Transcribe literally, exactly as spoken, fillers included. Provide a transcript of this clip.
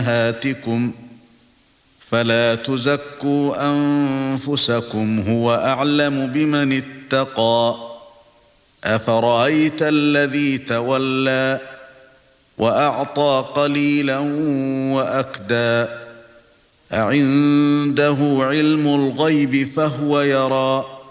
أمهاتكم فلا تزكوا أنفسكم هو أعلم بمن اتقى أفرأيت الذي تولى وأعطى قليلا وأكدى أعنده علم الغيب فهو يرى